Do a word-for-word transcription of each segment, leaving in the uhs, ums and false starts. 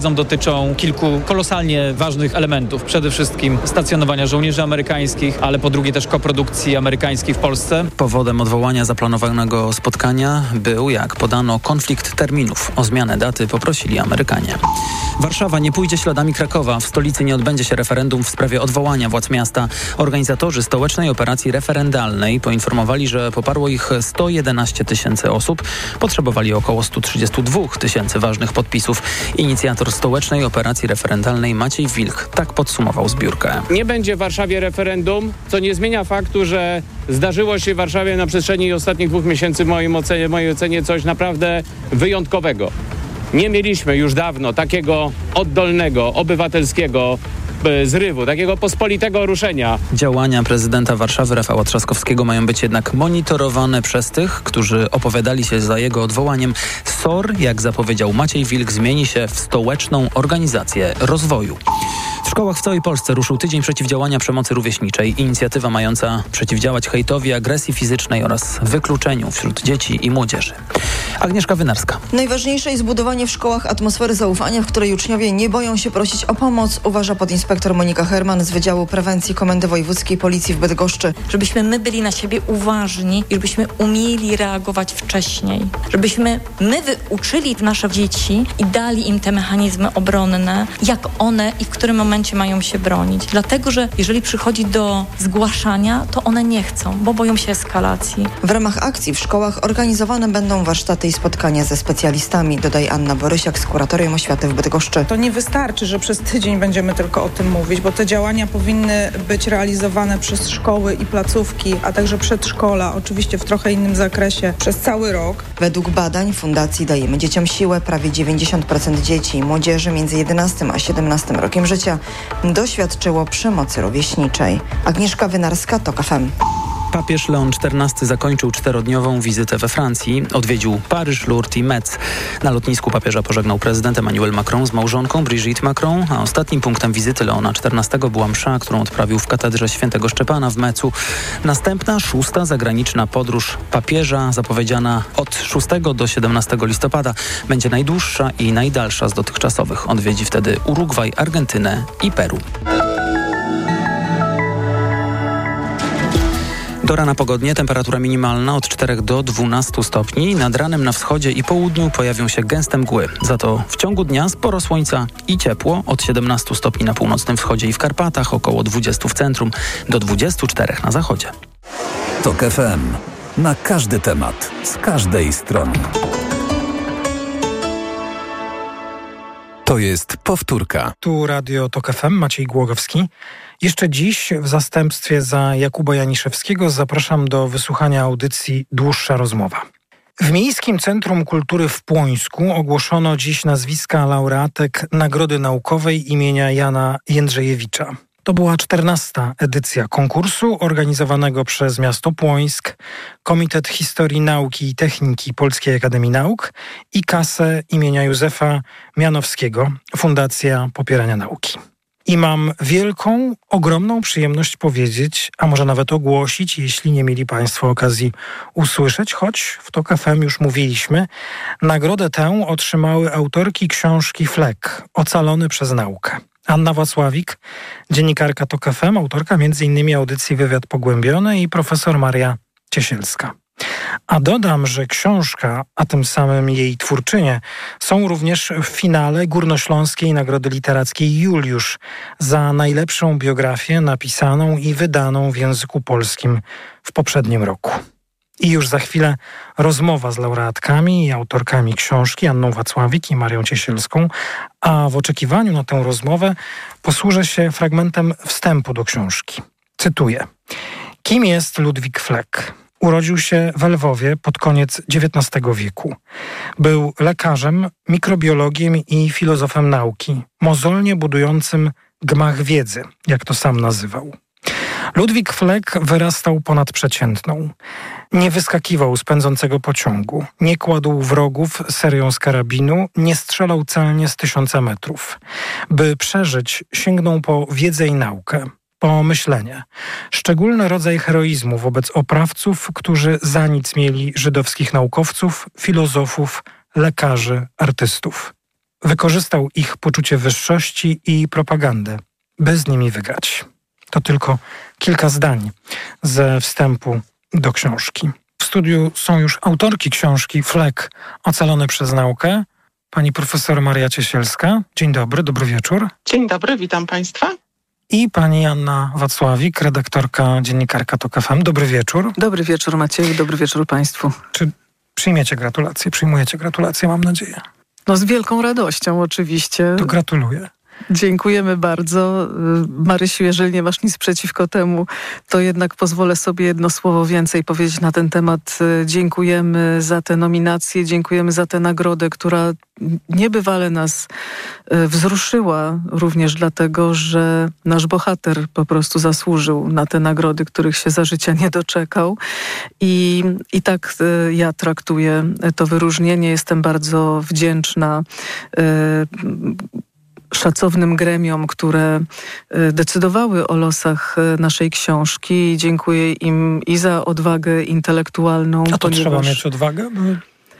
Dotyczą kilku kolosalnie ważnych elementów. Przede wszystkim stacjonowania żołnierzy amerykańskich, ale po drugie też koprodukcji amerykańskiej w Polsce. Powodem odwołania zaplanowanego spotkania był, jak podano, konflikt terminów. O zmianę daty poprosili Amerykanie. Warszawa nie pójdzie śladami Krakowa. W stolicy nie odbędzie się referendum w sprawie odwołania władz miasta. Organizatorzy stołecznej operacji referendalnej poinformowali, że poparło ich sto jedenaście tysięcy osób. Potrzebowali około sto trzydzieści dwa tysięcy ważnych podpisów. Inicjator stołecznej operacji referendalnej Maciej Wilk tak podsumował zbiórkę. Nie będzie w Warszawie referendum, co nie zmienia faktu, że zdarzyło się w Warszawie na przestrzeni ostatnich dwóch miesięcy w moim ocenie, w mojej ocenie coś naprawdę wyjątkowego. Nie mieliśmy już dawno takiego oddolnego, obywatelskiego zrywu, takiego pospolitego ruszenia. Działania prezydenta Warszawy Rafała Trzaskowskiego mają być jednak monitorowane przez tych, którzy opowiadali się za jego odwołaniem. S O R, jak zapowiedział Maciej Wilk, zmieni się w Stołeczną Organizację Rozwoju. W szkołach w całej Polsce ruszył tydzień przeciwdziałania przemocy rówieśniczej. Inicjatywa mająca przeciwdziałać hejtowi, agresji fizycznej oraz wykluczeniu wśród dzieci i młodzieży. Agnieszka Wynarska. Najważniejsze jest budowanie w szkołach atmosfery zaufania, w której uczniowie nie boją się prosić o pomoc, uważa podinspektor Monika Herman z Wydziału Prewencji Komendy Wojewódzkiej Policji w Bydgoszczy. Żebyśmy my byli na siebie uważni i żebyśmy umieli reagować wcześniej. Żebyśmy my uczyli nasze dzieci i dali im te mechanizmy obronne, jak one i w którym momencie mają się bronić. Dlatego, że jeżeli przychodzi do zgłaszania, to one nie chcą, bo boją się eskalacji. W ramach akcji w szkołach organizowane będą warsztaty i spotkania ze specjalistami, dodaje Anna Borysiak z Kuratorium Oświaty w Bydgoszczy. To nie wystarczy, że przez tydzień będziemy tylko o tym mówić, bo te działania powinny być realizowane przez szkoły i placówki, a także przedszkola, oczywiście w trochę innym zakresie, przez cały rok. Według badań Fundacji Dajemy Dzieciom Siłę prawie dziewięćdziesiąt procent dzieci i młodzieży między jedenastym a siedemnastym rokiem życia doświadczyło przemocy rówieśniczej. Agnieszka Wynarska, TOK F M. Papież Leon czternasty zakończył czterodniową wizytę we Francji. Odwiedził Paryż, Lourdes i Metz. Na lotnisku papieża pożegnał prezydent Emmanuel Macron z małżonką Brigitte Macron, a ostatnim punktem wizyty Leona czternastego była msza, którą odprawił w katedrze świętego Szczepana w Metzu. Następna, szósta zagraniczna podróż papieża, zapowiedziana od szóstego do siedemnastego listopada, będzie najdłuższa i najdalsza z dotychczasowych. Odwiedzi wtedy Urugwaj, Argentynę i Peru. Do rana pogodnie, temperatura minimalna od czterech do dwunastu stopni. Nad ranem na wschodzie i południu pojawią się gęste mgły. Za to w ciągu dnia sporo słońca i ciepło. Od siedemnastu stopni na północnym wschodzie i w Karpatach, około dwudziestu w centrum, do dwudziestu czterech na zachodzie. TOK F M. Na każdy temat, z każdej strony. To jest powtórka. Tu Radio TOK F M, Maciej Głogowski. Jeszcze dziś w zastępstwie za Jakuba Janiszewskiego zapraszam do wysłuchania audycji Dłuższa rozmowa. W Miejskim Centrum Kultury w Płońsku ogłoszono dziś nazwiska laureatek Nagrody Naukowej imienia Jana Jędrzejewicza. To była czternasta edycja konkursu organizowanego przez miasto Płońsk, Komitet Historii Nauki i Techniki Polskiej Akademii Nauk i kasę imienia Józefa Mianowskiego, Fundacja Popierania Nauki. I mam wielką, ogromną przyjemność powiedzieć, a może nawet ogłosić, jeśli nie mieli Państwo okazji usłyszeć, choć w TOK F M już mówiliśmy, nagrodę tę otrzymały autorki książki Flek, Ocalony przez naukę. Anna Wacławik, dziennikarka TOK F M, autorka między innymi audycji Wywiad Pogłębiony i profesor Maria Ciesielska. A dodam, że książka, a tym samym jej twórczynie, są również w finale Górnośląskiej Nagrody Literackiej Juliusz za najlepszą biografię napisaną i wydaną w języku polskim w poprzednim roku. I już za chwilę rozmowa z laureatkami i autorkami książki Anną Wacławik i Marią Ciesielską, a w oczekiwaniu na tę rozmowę posłużę się fragmentem wstępu do książki. Cytuję. Kim jest Ludwik Fleck? Urodził się w Lwowie pod koniec dziewiętnastego wieku. Był lekarzem, mikrobiologiem i filozofem nauki, mozolnie budującym gmach wiedzy, jak to sam nazywał. Ludwik Fleck wyrastał ponad przeciętną. Nie wyskakiwał z pędzącego pociągu, nie kładł wrogów serią z karabinu, nie strzelał celnie z tysiąca metrów. By przeżyć, sięgnął po wiedzę i naukę, po myślenie. Szczególny rodzaj heroizmu wobec oprawców, którzy za nic mieli żydowskich naukowców, filozofów, lekarzy, artystów. wykorzystał ich poczucie wyższości i propagandę, by z nimi wygrać. To tylko kilka zdań ze wstępu do książki. W studiu są już autorki książki Flek ocalony przez naukę. Pani profesor Maria Ciesielska. Dzień dobry, dobry wieczór. Dzień dobry, witam Państwa. I pani Anna Wacławik, redaktorka, dziennikarka TOK F M. Dobry wieczór. Dobry wieczór Maciej, dobry wieczór Państwu. Czy przyjmiecie gratulacje? Przyjmujecie gratulacje, mam nadzieję. No z wielką radością oczywiście. To gratuluję. Dziękujemy bardzo. Marysiu, jeżeli nie masz nic przeciwko temu, to jednak pozwolę sobie jedno słowo więcej powiedzieć na ten temat. Dziękujemy za tę nominację, dziękujemy za tę nagrodę, która niebywale nas wzruszyła, również dlatego, że nasz bohater po prostu zasłużył na te nagrody, których się za życia nie doczekał. I, i tak ja traktuję to wyróżnienie. Jestem bardzo wdzięczna szacownym gremiom, które decydowały o losach naszej książki. Dziękuję im i za odwagę intelektualną. A to ponieważ trzeba mieć odwagę, by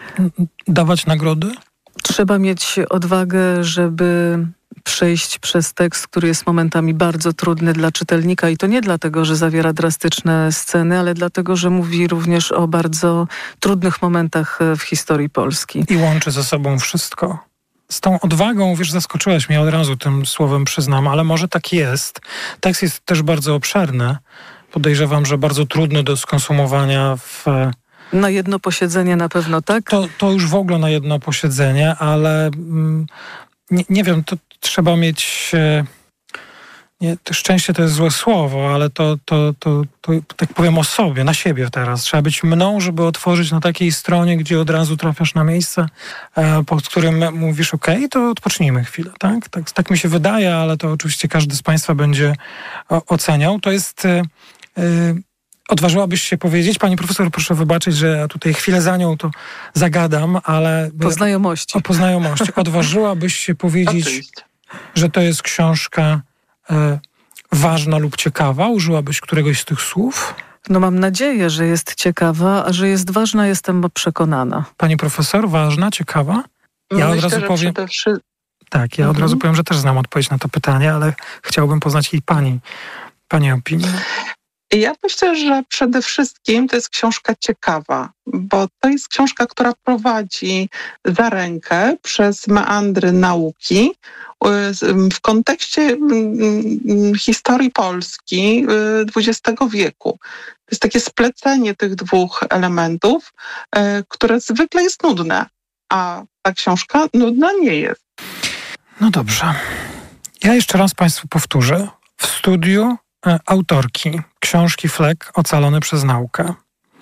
dawać nagrody? Trzeba mieć odwagę, żeby przejść przez tekst, który jest momentami bardzo trudny dla czytelnika i to nie dlatego, że zawiera drastyczne sceny, ale dlatego, że mówi również o bardzo trudnych momentach w historii Polski. I łączy ze sobą wszystko. Z tą odwagą, wiesz, zaskoczyłeś mnie od razu tym słowem, przyznam, ale może tak jest. Tekst jest też bardzo obszerny. Podejrzewam, że bardzo trudny do skonsumowania w... Na jedno posiedzenie na pewno tak. To, to już w ogóle na jedno posiedzenie, ale mm, nie, nie wiem, to trzeba mieć... E, nie, to szczęście to jest złe słowo, ale to, to, to, to, tak powiem o sobie, na siebie teraz. Trzeba być mną, żeby otworzyć na takiej stronie, gdzie od razu trafiasz na miejsce, e, pod którym mówisz, okej, okay, to odpocznijmy chwilę. Tak? Tak, tak mi się wydaje, ale to oczywiście każdy z Państwa będzie o, oceniał. To jest... E, e, Odważyłabyś się powiedzieć, pani profesor, proszę wybaczyć, że ja tutaj chwilę za nią to zagadam, ale... Po znajomości. O, po znajomości. Odważyłabyś się powiedzieć, Oczywiście. że to jest książka e, ważna lub ciekawa? Użyłabyś któregoś z tych słów? No mam nadzieję, że jest ciekawa, a że jest ważna, jestem przekonana. Pani profesor, ważna, ciekawa? Ja Myślę, od razu powiem... Wszy... Tak, ja mhm. od razu powiem, że też znam odpowiedź na to pytanie, ale chciałbym poznać i pani, pani opinię. Ja myślę, że przede wszystkim to jest książka ciekawa, bo to jest książka, która prowadzi za rękę przez meandry nauki w kontekście historii Polski dwudziestego wieku. To jest takie splecenie tych dwóch elementów, które zwykle jest nudne, a ta książka nudna nie jest. No dobrze. Ja jeszcze raz Państwu powtórzę. W studiu autorki książki Flek ocalony przez naukę.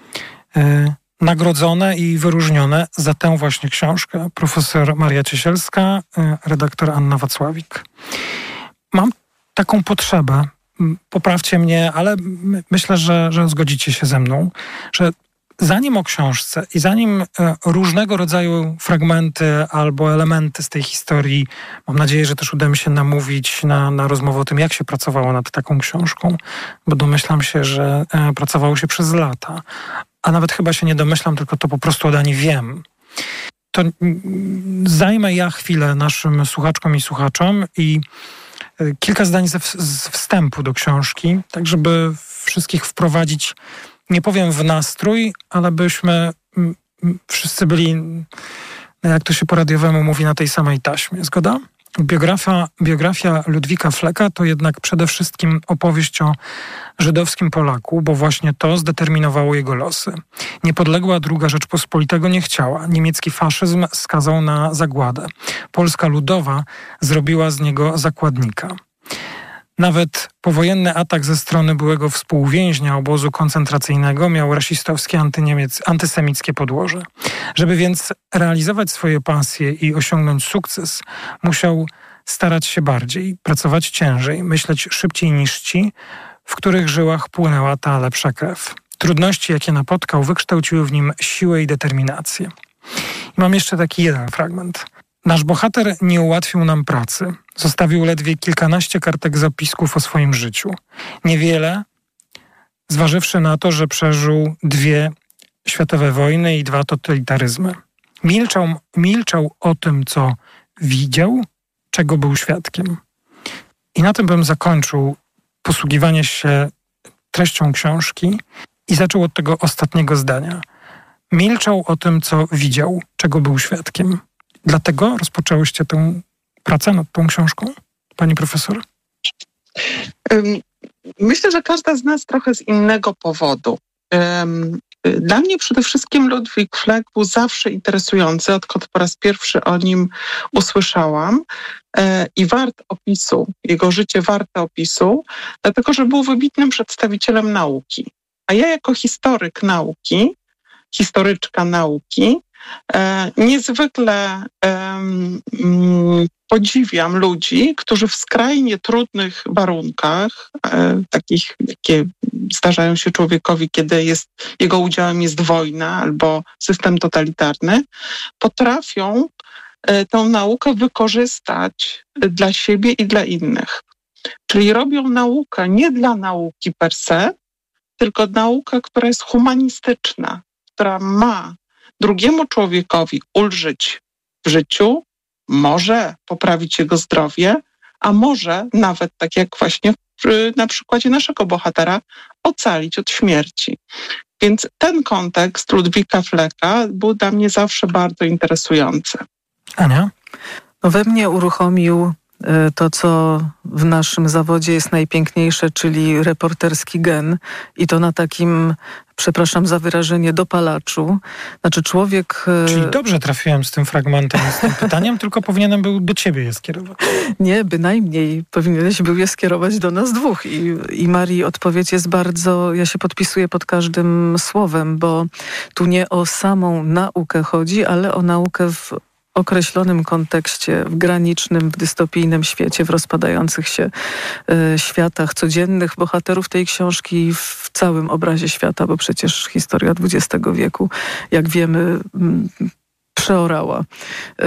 Yy, nagrodzone i wyróżnione za tę właśnie książkę profesor Maria Ciesielska, yy, redaktor Anna Wacławik. Mam taką potrzebę, poprawcie mnie, ale my, myślę, że, że zgodzicie się ze mną, że zanim o książce i zanim różnego rodzaju fragmenty albo elementy z tej historii, mam nadzieję, że też uda mi się namówić na, na rozmowę o tym, jak się pracowało nad taką książką, bo domyślam się, że pracowało się przez lata, a nawet chyba się nie domyślam, tylko to po prostu od Ani wiem. To zajmę ja chwilę naszym słuchaczkom i słuchaczom i kilka zdań ze, z wstępu do książki, tak żeby wszystkich wprowadzić, nie powiem w nastrój, ale byśmy m, m, wszyscy byli, jak to się po radiowemu mówi, na tej samej taśmie. Zgoda? Biografia, biografia Ludwika Fleka to jednak przede wszystkim opowieść o żydowskim Polaku, bo właśnie to zdeterminowało jego losy. Niepodległa druga Rzeczpospolitego nie chciała. Niemiecki faszyzm skazał na zagładę. Polska Ludowa zrobiła z niego zakładnika. Nawet powojenny atak ze strony byłego współwięźnia obozu koncentracyjnego miał rasistowskie, antyniemiec, antysemickie podłoże. Żeby więc realizować swoje pasje i osiągnąć sukces, musiał starać się bardziej, pracować ciężej, myśleć szybciej niż ci, w których żyłach płynęła ta lepsza krew. Trudności, jakie napotkał, wykształciły w nim siłę i determinację. I mam jeszcze taki jeden fragment. Nasz bohater nie ułatwił nam pracy. Zostawił ledwie kilkanaście kartek zapisków o swoim życiu. Niewiele, zważywszy na to, że przeżył dwie światowe wojny i dwa totalitaryzmy. Milczał, milczał o tym, co widział, czego był świadkiem. I na tym bym zakończył posługiwanie się treścią książki i zaczął od tego ostatniego zdania. Milczał o tym, co widział, czego był świadkiem. Dlatego rozpoczęłyście tę pracę nad tą książką, pani profesor? Myślę, że każda z nas trochę z innego powodu. Dla mnie przede wszystkim Ludwik Fleck był zawsze interesujący, odkąd po raz pierwszy o nim usłyszałam i wart opisu, jego życie warte opisu, dlatego że był wybitnym przedstawicielem nauki. A ja jako historyk nauki, historyczka nauki, niezwykle um, podziwiam ludzi, którzy w skrajnie trudnych warunkach, e, takich, jakie zdarzają się człowiekowi, kiedy jest, jego udziałem jest wojna albo system totalitarny, potrafią e, tę naukę wykorzystać dla siebie i dla innych. Czyli robią naukę nie dla nauki per se, tylko naukę, która jest humanistyczna, która ma drugiemu człowiekowi ulżyć w życiu, może poprawić jego zdrowie, a może nawet, tak jak właśnie w, na przykładzie naszego bohatera, ocalić od śmierci. Więc ten kontekst Ludwika Flecka był dla mnie zawsze bardzo interesujący. Ania? No we mnie uruchomił to, co w naszym zawodzie jest najpiękniejsze, czyli reporterski gen. I to na takim, przepraszam za wyrażenie, dopalaczu. Znaczy człowiek... Czyli dobrze trafiłem z tym fragmentem, z tym pytaniem, tylko powinienem był do ciebie je skierować. Nie, bynajmniej. Powinieneś był je skierować do nas dwóch. I, i Marii odpowiedź jest bardzo... Ja się podpisuję pod każdym słowem, bo tu nie o samą naukę chodzi, ale o naukę w określonym kontekście, w granicznym, w dystopijnym świecie, w rozpadających się y, światach codziennych bohaterów tej książki i w całym obrazie świata, bo przecież historia dwudziestego wieku, jak wiemy, m, przeorała y,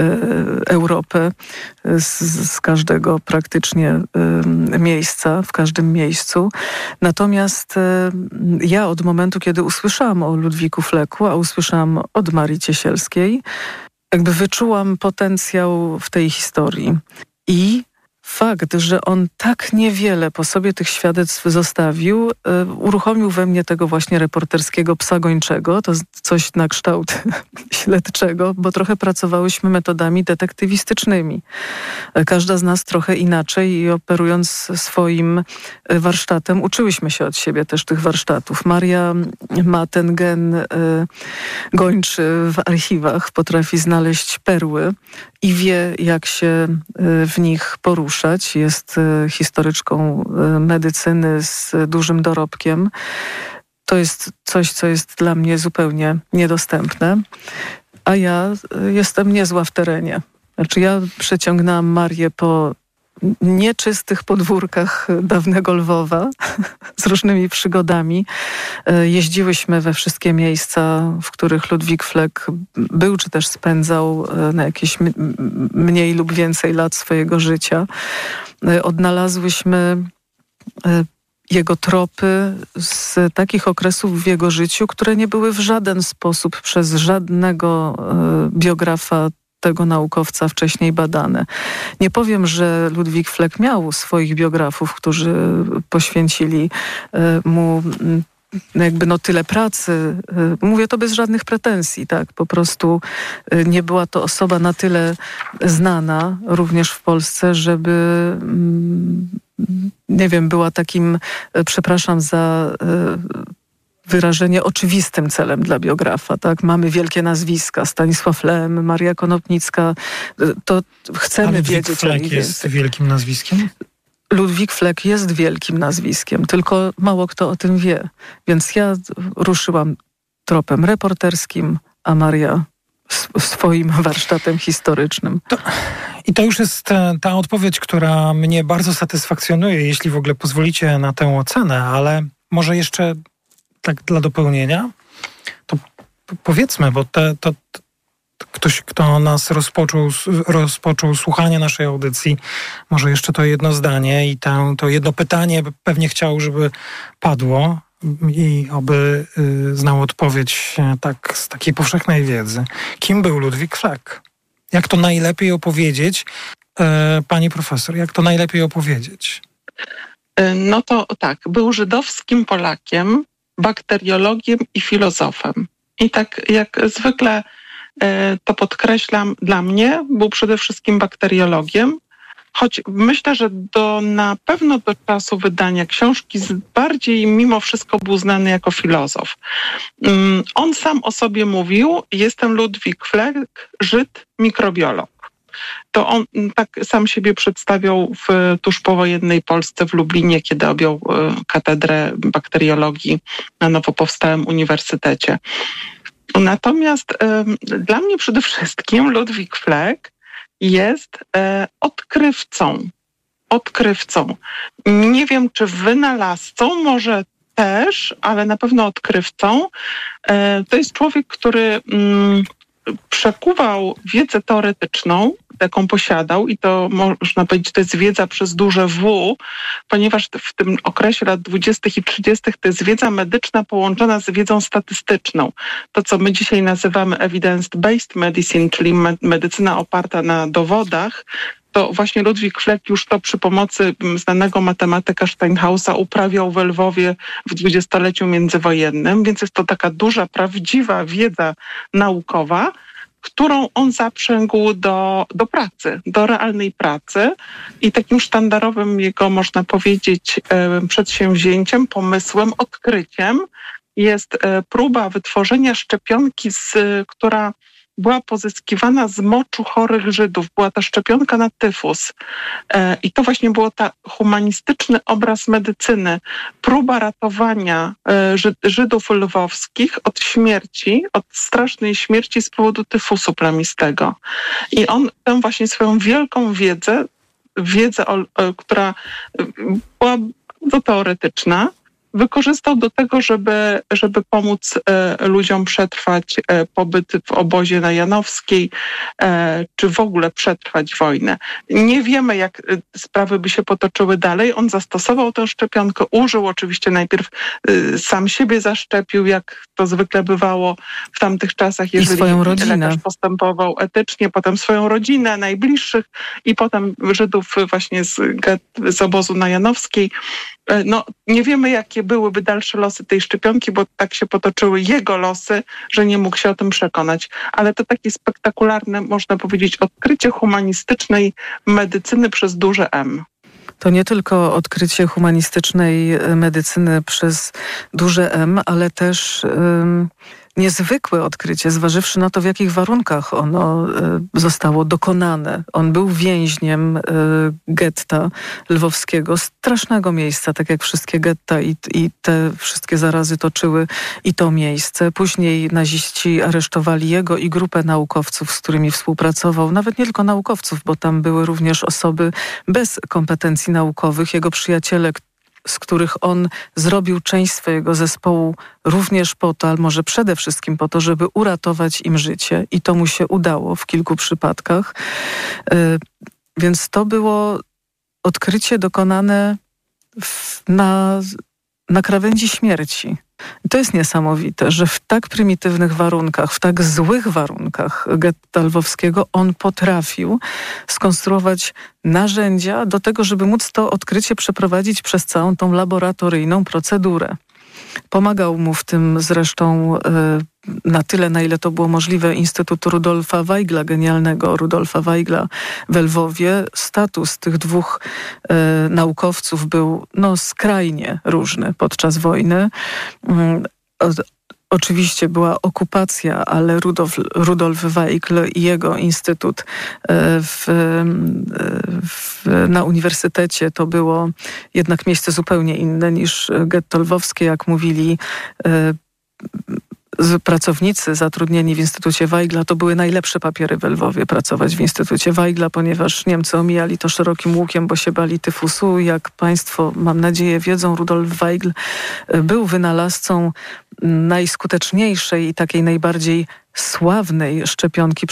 Europę z, z każdego praktycznie y, miejsca, w każdym miejscu. Natomiast y, ja od momentu, kiedy usłyszałam o Ludwiku Flecku, a usłyszałam od Marii Ciesielskiej, jakby wyczułam potencjał w tej historii. I fakt, że on tak niewiele po sobie tych świadectw zostawił, y, uruchomił we mnie tego właśnie reporterskiego psa gończego, to coś na kształt śledczego, bo trochę pracowałyśmy metodami detektywistycznymi. Każda z nas trochę inaczej i operując swoim warsztatem, uczyłyśmy się od siebie też tych warsztatów. Maria ma ten gen y, gończy w archiwach, potrafi znaleźć perły i wie, jak się y, w nich poruszać. Jest historyczką medycyny z dużym dorobkiem. To jest coś, co jest dla mnie zupełnie niedostępne. A ja jestem niezła w terenie. Znaczy ja przeciągnęłam Marię po nieczystych podwórkach dawnego Lwowa z różnymi przygodami. Jeździłyśmy we wszystkie miejsca, w których Ludwik Fleck był, czy też spędzał na jakieś mniej lub więcej lat swojego życia. Odnalazłyśmy jego tropy z takich okresów w jego życiu, które nie były w żaden sposób przez żadnego biografa tego naukowca wcześniej badane. Nie powiem, że Ludwik Fleck miał swoich biografów, którzy poświęcili mu jakby no tyle pracy. Mówię to bez żadnych pretensji, tak? Po prostu nie była to osoba na tyle znana, również w Polsce, żeby nie wiem, była takim, przepraszam za wyrażenie, oczywistym celem dla biografa. Tak? Mamy wielkie nazwiska, Stanisław Lem, Maria Konopnicka, to chcemy Ale wiedzieć o nich więcej. Jest wielkim nazwiskiem? Ludwik Fleck jest wielkim nazwiskiem, tylko mało kto o tym wie. Więc ja ruszyłam tropem reporterskim, a Maria swoim warsztatem historycznym. To, I to już jest ta, ta odpowiedź, która mnie bardzo satysfakcjonuje, jeśli w ogóle pozwolicie na tę ocenę, ale może jeszcze tak dla dopełnienia, to powiedzmy, bo te, to, to ktoś, kto nas rozpoczął, rozpoczął słuchanie naszej audycji, może jeszcze to jedno zdanie i to, to jedno pytanie pewnie chciał, żeby padło i oby y, znał odpowiedź tak, z takiej powszechnej wiedzy. Kim był Ludwik Fleck? Jak to najlepiej opowiedzieć? E, pani profesor, jak to najlepiej opowiedzieć? No to tak, był żydowskim Polakiem, bakteriologiem i filozofem. I tak jak zwykle to podkreślam, dla mnie był przede wszystkim bakteriologiem, choć myślę, że do, na pewno do czasu wydania książki bardziej mimo wszystko był znany jako filozof. On sam o sobie mówił: jestem Ludwik Fleck, Żyd, mikrobiolog. To on tak sam siebie przedstawiał w tuż powojennej Polsce w Lublinie, kiedy objął katedrę bakteriologii na nowo powstałym uniwersytecie. Natomiast y, dla mnie przede wszystkim Ludwik Fleck jest y, odkrywcą. Odkrywcą. Nie wiem, czy wynalazcą, może też, ale na pewno odkrywcą. Y, to jest człowiek, który y, przekuwał wiedzę teoretyczną, jaką posiadał, i to można powiedzieć, to jest wiedza przez duże W, ponieważ w tym okresie lat dwudziestych i trzydziestych to jest wiedza medyczna połączona z wiedzą statystyczną. To, co my dzisiaj nazywamy evidence-based medicine, czyli medycyna oparta na dowodach, to właśnie Ludwik Fleck już to przy pomocy znanego matematyka Steinhausa uprawiał we Lwowie w dwudziestoleciu międzywojennym, więc jest to taka duża, prawdziwa wiedza naukowa, którą on zaprzęgł do, do pracy, do realnej pracy, i takim sztandarowym jego, można powiedzieć, przedsięwzięciem, pomysłem, odkryciem jest próba wytworzenia szczepionki, z, która była pozyskiwana z moczu chorych Żydów. Była to szczepionka na tyfus. I to właśnie był ta humanistyczny obraz medycyny. Próba ratowania Żydów lwowskich od śmierci, od strasznej śmierci z powodu tyfusu plamistego. I on tę właśnie swoją wielką wiedzę, wiedzę, która była bardzo teoretyczna, wykorzystał do tego, żeby, żeby pomóc e, ludziom przetrwać e, pobyt w obozie na Janowskiej, e, czy w ogóle przetrwać wojnę. Nie wiemy, jak e, sprawy by się potoczyły dalej. On zastosował tę szczepionkę, użył oczywiście najpierw e, sam siebie zaszczepił, jak to zwykle bywało w tamtych czasach, jeżeli swoją rodzinę. Lekarz postępował etycznie, potem swoją rodzinę, najbliższych, i potem Żydów właśnie z, z obozu na Janowskiej. No, nie wiemy, jakie byłyby dalsze losy tej szczepionki, bo tak się potoczyły jego losy, że nie mógł się o tym przekonać. Ale to takie spektakularne, można powiedzieć, odkrycie humanistycznej medycyny przez duże M. To nie tylko odkrycie humanistycznej medycyny przez duże M, ale też um, niezwykłe odkrycie, zważywszy na to, w jakich warunkach ono y, zostało dokonane. On był więźniem y, getta lwowskiego, strasznego miejsca, tak jak wszystkie getta i, i te wszystkie zarazy toczyły i to miejsce. Później naziści aresztowali jego i grupę naukowców, z którymi współpracował. Nawet nie tylko naukowców, bo tam były również osoby bez kompetencji naukowych, jego przyjaciele, z których on zrobił część swojego zespołu również po to, ale może przede wszystkim po to, żeby uratować im życie. I to mu się udało w kilku przypadkach. Yy, więc to było odkrycie dokonane w, na, na krawędzi śmierci. I to jest niesamowite, że w tak prymitywnych warunkach, w tak złych warunkach getta lwowskiego on potrafił skonstruować narzędzia do tego, żeby móc to odkrycie przeprowadzić przez całą tą laboratoryjną procedurę. Pomagał mu w tym zresztą y, na tyle, na ile to było możliwe, Instytut Rudolfa Weigla, genialnego Rudolfa Weigla w Lwowie. Status tych dwóch y, naukowców był no, skrajnie różny podczas wojny. Y, Oczywiście była okupacja, ale Rudolf, Rudolf Weigl i jego instytut w, w, na uniwersytecie to było jednak miejsce zupełnie inne niż getto lwowskie, jak mówili pracownicy zatrudnieni w Instytucie Weigla. To były najlepsze papiery w Lwowie pracować w Instytucie Weigla, ponieważ Niemcy omijali to szerokim łukiem, bo się bali tyfusu. Jak państwo, mam nadzieję, wiedzą, Rudolf Weigl był wynalazcą najskuteczniejszej i takiej najbardziej sławnej szczepionki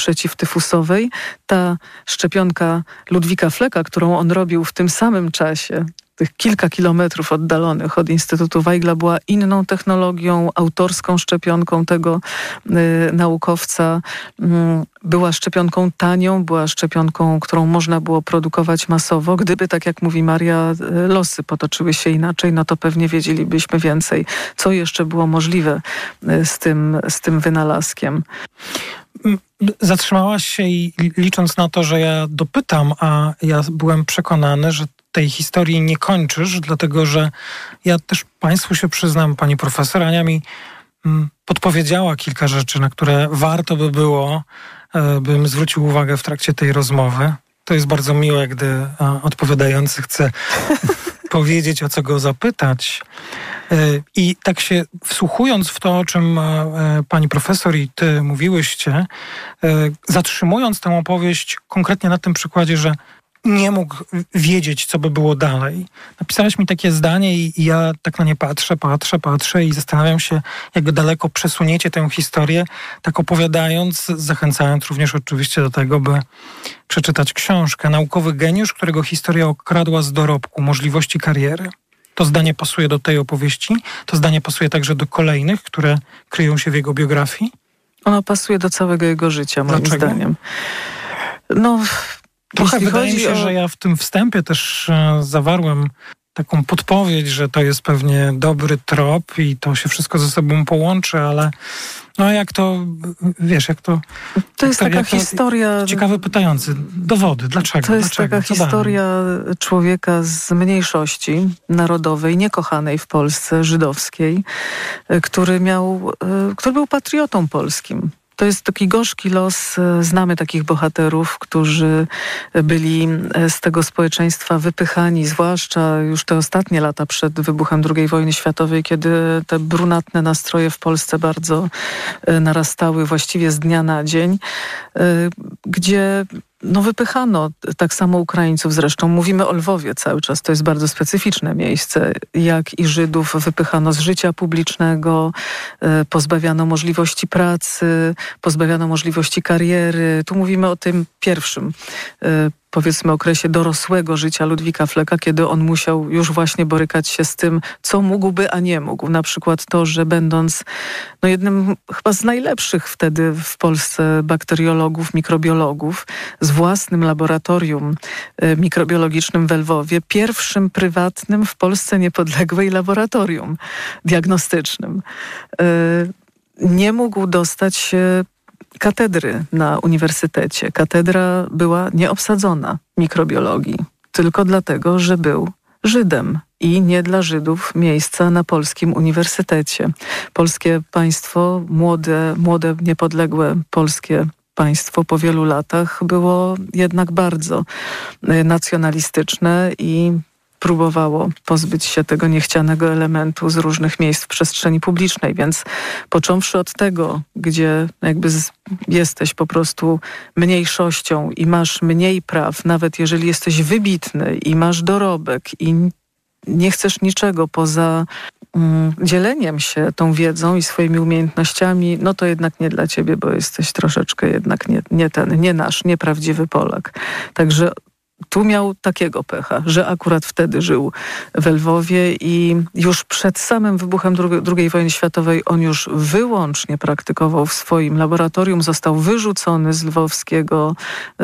przeciwtyfusowej. Ta szczepionka Ludwika Flecka, którą on robił w tym samym czasie, tych kilka kilometrów oddalonych od Instytutu Weigla była inną technologią, autorską szczepionką tego y, naukowca. Y, była szczepionką tanią, była szczepionką, którą można było produkować masowo. Gdyby, tak jak mówi Maria, y, losy potoczyły się inaczej, no to pewnie wiedzielibyśmy więcej, co jeszcze było możliwe y, z tym, z tym wynalazkiem. Zatrzymałaś się i licząc na to, że ja dopytam, a ja byłem przekonany, że tej historii nie kończysz, dlatego że ja też Państwu się przyznam, pani profesor Ania mi podpowiedziała kilka rzeczy, na które warto by było, bym zwrócił uwagę w trakcie tej rozmowy. To jest bardzo miłe, gdy odpowiadający chce powiedzieć, o co go zapytać. I tak się wsłuchując w to, o czym pani profesor i ty mówiłyście, zatrzymując tę opowieść konkretnie na tym przykładzie, że nie mógł wiedzieć, co by było dalej. Napisałaś mi takie zdanie i ja tak na nie patrzę, patrzę, patrzę i zastanawiam się, jak daleko przesuniecie tę historię, tak opowiadając, zachęcając również oczywiście do tego, by przeczytać książkę Naukowy geniusz, którego historia okradła z dorobku możliwości kariery. To zdanie pasuje do tej opowieści, to zdanie pasuje także do kolejnych, które kryją się w jego biografii. Ono pasuje do całego jego życia, moim Dlaczego? zdaniem. No, trochę wydaje mi się, o... że ja w tym wstępie też e, zawarłem taką podpowiedź, że to jest pewnie dobry trop i to się wszystko ze sobą połączy, ale no jak to, wiesz, jak to... To jest to, taka jak to, historia... Ciekawy pytający. Dowody. Dlaczego? To jest Dlaczego? taka Co historia dalej? Człowieka z mniejszości narodowej, niekochanej w Polsce, żydowskiej, który miał, który był patriotą polskim. To jest taki gorzki los. Znamy takich bohaterów, którzy byli z tego społeczeństwa wypychani, zwłaszcza już te ostatnie lata przed wybuchem drugiej wojny światowej, kiedy te brunatne nastroje w Polsce bardzo narastały właściwie z dnia na dzień, gdzie no wypychano tak samo Ukraińców zresztą. Mówimy o Lwowie cały czas. To jest bardzo specyficzne miejsce. Jak i Żydów wypychano z życia publicznego, pozbawiano możliwości pracy, pozbawiano możliwości kariery. Tu mówimy o tym pierwszym, powiedzmy, okresie dorosłego życia Ludwika Flecka, kiedy on musiał już właśnie borykać się z tym, co mógłby, a nie mógł. Na przykład to, że będąc no jednym chyba z najlepszych wtedy w Polsce bakteriologów, mikrobiologów, z własnym laboratorium y, mikrobiologicznym w Lwowie, pierwszym prywatnym w Polsce niepodległej laboratorium diagnostycznym, y, nie mógł dostać się katedry na uniwersytecie. Katedra była nieobsadzona mikrobiologii, tylko dlatego, że był Żydem i nie dla Żydów miejsca na polskim uniwersytecie. Polskie państwo, młode, młode, niepodległe polskie państwo po wielu latach było jednak bardzo nacjonalistyczne i próbowało pozbyć się tego niechcianego elementu z różnych miejsc w przestrzeni publicznej, więc począwszy od tego, gdzie jakby z, jesteś po prostu mniejszością i masz mniej praw, nawet jeżeli jesteś wybitny i masz dorobek i nie chcesz niczego poza um, dzieleniem się tą wiedzą i swoimi umiejętnościami, no to jednak nie dla ciebie, bo jesteś troszeczkę jednak nie, nie ten, nie nasz, nieprawdziwy Polak. Także tu miał takiego pecha, że akurat wtedy żył w Lwowie i już przed samym wybuchem drugiej wojny światowej on już wyłącznie praktykował w swoim laboratorium. Został wyrzucony z lwowskiego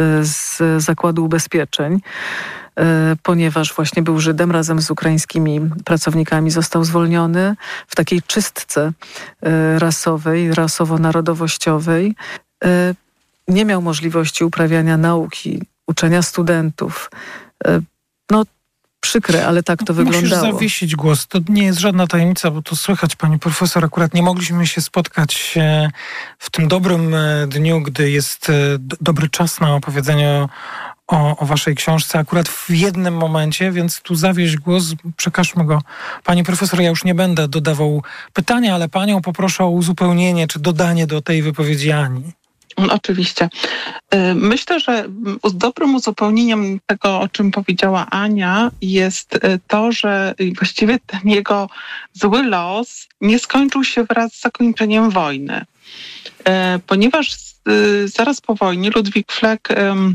z zakładu ubezpieczeń, ponieważ właśnie był Żydem, razem z ukraińskimi pracownikami został zwolniony w takiej czystce rasowej, rasowo-narodowościowej. Nie miał możliwości uprawiania nauki, uczenia studentów. No przykre, ale tak to Musisz wyglądało. Musisz zawiesić głos. To nie jest żadna tajemnica, bo to słychać, pani profesor. Akurat nie mogliśmy się spotkać w tym dobrym dniu, gdy jest dobry czas na opowiedzenie o, o waszej książce. Akurat w jednym momencie, więc tu zawieść głos, przekażmy go. Pani profesor, ja już nie będę dodawał pytania, ale panią poproszę o uzupełnienie czy dodanie do tej wypowiedzi Ani. Oczywiście. Myślę, że dobrym uzupełnieniem tego, o czym powiedziała Ania, jest to, że właściwie ten jego zły los nie skończył się wraz z zakończeniem wojny. Ponieważ zaraz po wojnie Ludwik Fleck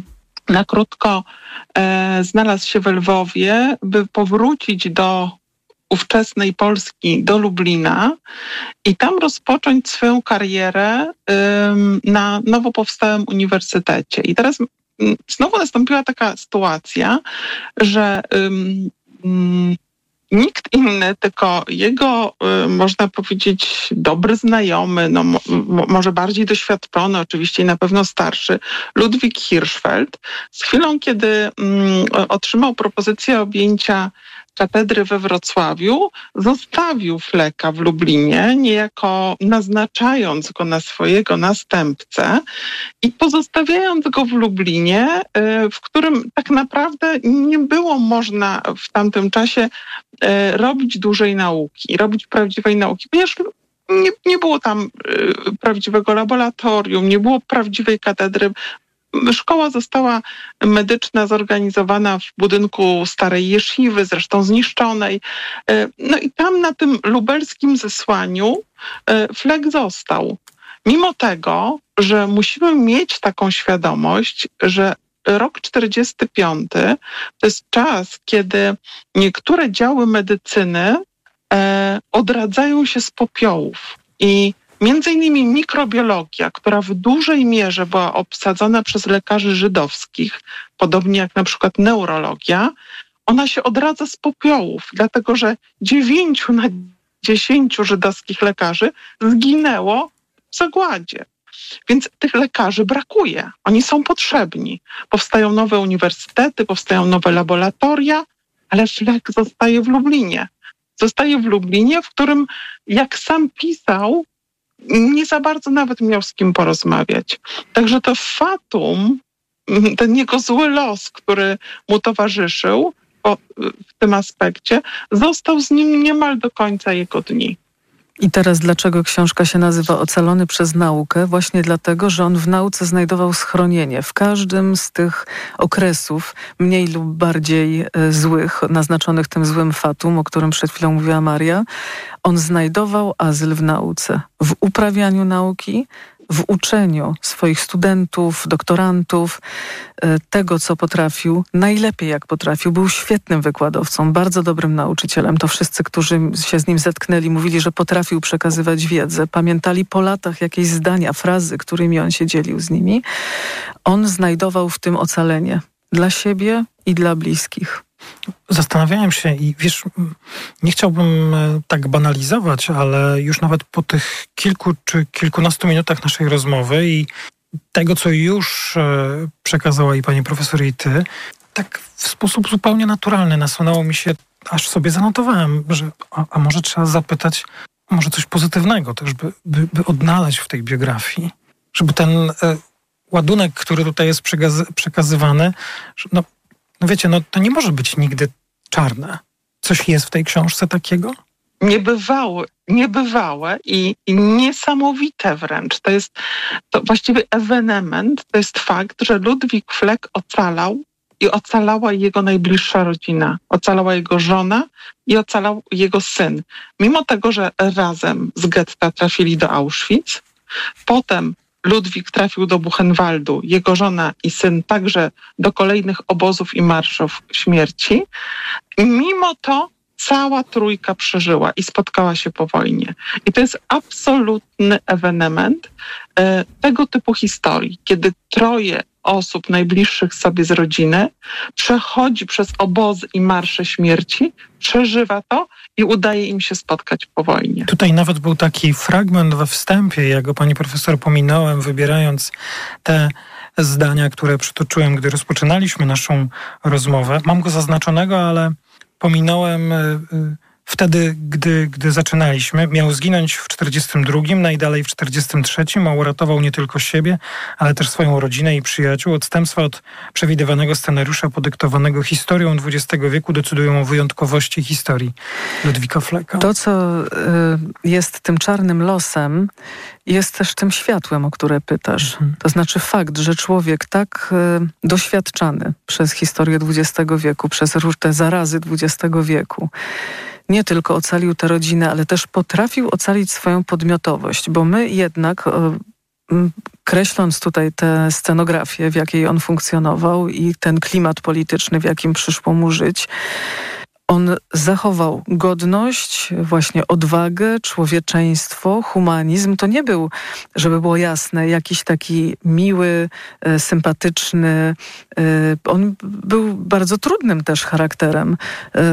na krótko e, znalazł się w Lwowie, by powrócić do ówczesnej Polski, do Lublina i tam rozpocząć swoją karierę ym, na nowo powstałym uniwersytecie. I teraz ym, znowu nastąpiła taka sytuacja, że ym, ym, nikt inny, tylko jego, y, można powiedzieć, dobry znajomy, no, mo, może bardziej doświadczony, oczywiście i na pewno starszy, Ludwik Hirschfeld, z chwilą, kiedy y, otrzymał propozycję objęcia katedry we Wrocławiu, zostawił Flecka w Lublinie, niejako naznaczając go na swojego następcę i pozostawiając go w Lublinie, w którym tak naprawdę nie było można w tamtym czasie robić dużej nauki, robić prawdziwej nauki, ponieważ nie, nie było tam prawdziwego laboratorium, nie było prawdziwej katedry. Szkoła została medyczna zorganizowana w budynku starej jesziwy, zresztą zniszczonej. No i tam na tym lubelskim zesłaniu Fleck został. Mimo tego, że musimy mieć taką świadomość, że rok czterdziesty piąty to jest czas, kiedy niektóre działy medycyny odradzają się z popiołów i między innymi mikrobiologia, która w dużej mierze była obsadzona przez lekarzy żydowskich, podobnie jak na przykład neurologia, ona się odradza z popiołów, dlatego że dziewięciu na dziesięciu żydowskich lekarzy zginęło w zagładzie. Więc tych lekarzy brakuje. Oni są potrzebni. Powstają nowe uniwersytety, powstają nowe laboratoria, ale Fleck zostaje w Lublinie. Zostaje w Lublinie, w którym, jak sam pisał, nie za bardzo nawet miał z kim porozmawiać. Także to fatum, ten jego zły los, który mu towarzyszył w tym aspekcie, został z nim niemal do końca jego dni. I teraz dlaczego książka się nazywa Ocalony przez naukę? Właśnie dlatego, że on w nauce znajdował schronienie. W każdym z tych okresów, mniej lub bardziej złych, naznaczonych tym złym fatum, o którym przed chwilą mówiła Maria, on znajdował azyl w nauce, w uprawianiu nauki, w uczeniu swoich studentów, doktorantów, tego, co potrafił, najlepiej jak potrafił. Był świetnym wykładowcą, bardzo dobrym nauczycielem. To wszyscy, którzy się z nim zetknęli, mówili, że potrafił przekazywać wiedzę. Pamiętali po latach jakieś zdania, frazy, którymi on się dzielił z nimi. On znajdował w tym ocalenie dla siebie i dla bliskich. Zastanawiałem się i wiesz, nie chciałbym tak banalizować, ale już nawet po tych kilku czy kilkunastu minutach naszej rozmowy i tego, co już przekazała i pani profesor, i ty, tak w sposób zupełnie naturalny nasunęło mi się, aż sobie zanotowałem, że a, a może trzeba zapytać, może coś pozytywnego też, by, by, by odnaleźć w tej biografii, żeby ten e, ładunek, który tutaj jest przekaz- przekazywany, że no, no wiecie, no to nie może być nigdy czarne. Coś jest w tej książce takiego? Niebywałe, niebywałe i, i niesamowite wręcz. To jest to właściwie ewenement, to jest fakt, że Ludwik Fleck ocalał i ocalała jego najbliższa rodzina. Ocalała jego żona i ocalał jego syn. Mimo tego, że razem z getta trafili do Auschwitz, potem Ludwik trafił do Buchenwaldu, jego żona i syn także do kolejnych obozów i marszów śmierci. I mimo to cała trójka przeżyła i spotkała się po wojnie. I to jest absolutny ewenement e, tego typu historii, kiedy troje osób najbliższych sobie z rodziny przechodzi przez obozy i marsze śmierci, przeżywa to i udaje im się spotkać po wojnie. Tutaj nawet był taki fragment we wstępie, ja go pani profesor pominąłem, wybierając te zdania, które przytoczyłem, gdy rozpoczynaliśmy naszą rozmowę. Mam go zaznaczonego, ale pominąłem wtedy, gdy, gdy zaczynaliśmy. Miał zginąć w czterdziestym drugim, najdalej w czterdziestym trzecim, a uratował nie tylko siebie, ale też swoją rodzinę i przyjaciół. Odstępstwa od przewidywanego scenariusza podyktowanego historią dwudziestego wieku decydują o wyjątkowości historii Ludwika Flecka. To, co y, jest tym czarnym losem, jest też tym światłem, o które pytasz. Mhm. To znaczy fakt, że człowiek tak y, doświadczany przez historię dwudziestego wieku, przez różne zarazy dwudziestego wieku, nie tylko ocalił tę rodzinę, ale też potrafił ocalić swoją podmiotowość, bo my jednak, kreśląc tutaj tę scenografię, w jakiej on funkcjonował i ten klimat polityczny, w jakim przyszło mu żyć, on zachował godność, właśnie odwagę, człowieczeństwo, humanizm. To nie był, żeby było jasne, jakiś taki miły, e, sympatyczny. E, on był bardzo trudnym też charakterem, e,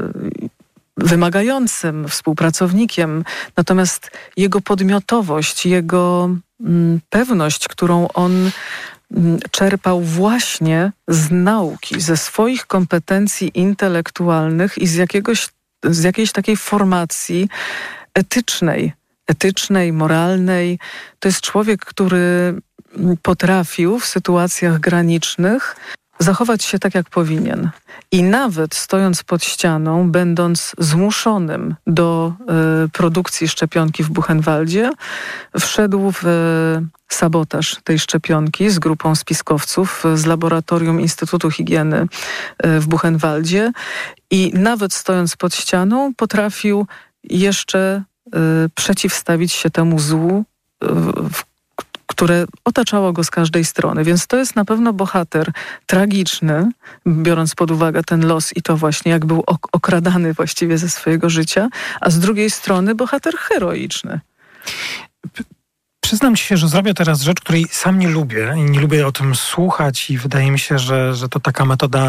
wymagającym współpracownikiem. Natomiast jego podmiotowość, jego mm, pewność, którą on czerpał właśnie z nauki, ze swoich kompetencji intelektualnych i z, jakiegoś, z jakiejś takiej formacji etycznej, etycznej, moralnej. To jest człowiek, który potrafił w sytuacjach granicznych zachować się tak, jak powinien. I nawet stojąc pod ścianą, będąc zmuszonym do y, produkcji szczepionki w Buchenwaldzie, wszedł w y, sabotaż tej szczepionki z grupą spiskowców z laboratorium Instytutu Higieny y, w Buchenwaldzie i nawet stojąc pod ścianą potrafił jeszcze y, przeciwstawić się temu złu, y, w które otaczało go z każdej strony. Więc to jest na pewno bohater tragiczny, biorąc pod uwagę ten los i to właśnie, jak był ok- okradany właściwie ze swojego życia, a z drugiej strony bohater heroiczny. Przyznam ci się, że zrobię teraz rzecz, której sam nie lubię i nie lubię o tym słuchać i wydaje mi się, że, że to taka metoda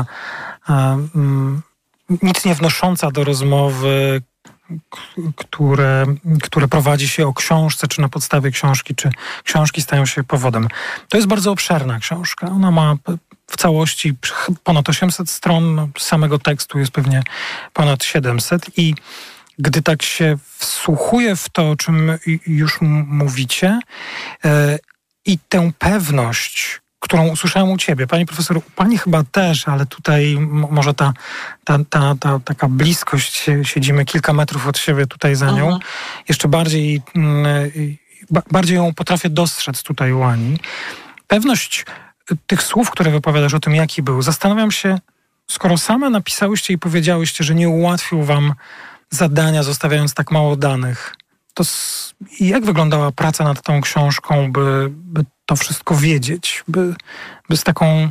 um, nic nie wnosząca do rozmowy, które, które prowadzi się o książce, czy na podstawie książki, czy książki stają się powodem. To jest bardzo obszerna książka. Ona ma w całości ponad osiemset stron, no, samego tekstu jest pewnie ponad siedemset i gdy tak się wsłuchuję w to, o czym już mówicie yy, i tę pewność, którą usłyszałem u ciebie, pani profesor, u pani chyba też, ale tutaj m- może ta, ta, ta, ta taka bliskość, siedzimy kilka metrów od siebie tutaj za nią, Aha. jeszcze bardziej, y, ba, bardziej ją potrafię dostrzec tutaj u Ani. Pewność tych słów, które wypowiadasz o tym, jaki był, zastanawiam się, skoro same napisałyście i powiedziałyście, że nie ułatwił wam zadania, zostawiając tak mało danych, to s- jak wyglądała praca nad tą książką, by, by to wszystko wiedzieć, by, by z taką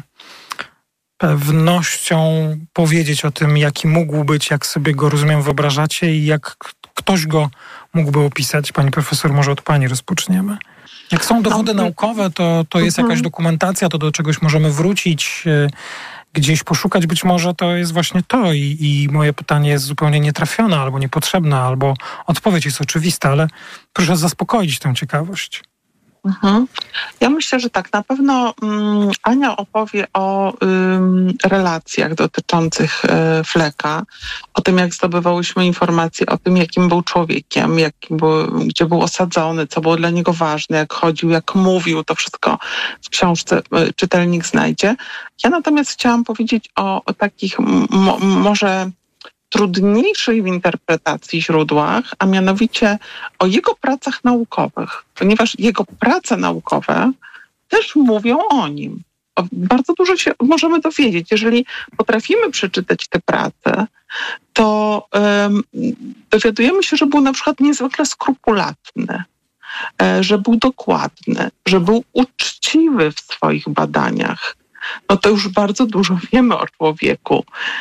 pewnością powiedzieć o tym, jaki mógł być, jak sobie go, rozumiem, wyobrażacie i jak k- ktoś go mógłby opisać. Pani profesor, może od pani rozpoczniemy. Jak są dowody no. naukowe, to, to jest jakaś dokumentacja, to do czegoś możemy wrócić, gdzieś poszukać, być może to jest właśnie to i, i moje pytanie jest zupełnie nietrafione albo niepotrzebne, albo odpowiedź jest oczywista, ale proszę zaspokoić tę ciekawość. Mhm. Ja myślę, że tak, na pewno um, Ania opowie o um, relacjach dotyczących um, Fleka, o tym, jak zdobywałyśmy informacje, o tym, jakim był człowiekiem, jakim był, gdzie był osadzony, co było dla niego ważne, jak chodził, jak mówił, to wszystko w książce um, czytelnik znajdzie. Ja natomiast chciałam powiedzieć o, o takich mo, może trudniejszych w interpretacji źródłach, a mianowicie o jego pracach naukowych, ponieważ jego prace naukowe też mówią o nim. O, bardzo dużo się możemy dowiedzieć. Jeżeli potrafimy przeczytać te prace, to um, dowiadujemy się, że był na przykład niezwykle skrupulatny, e, że był dokładny, że był uczciwy w swoich badaniach. No to już bardzo dużo wiemy o człowieku.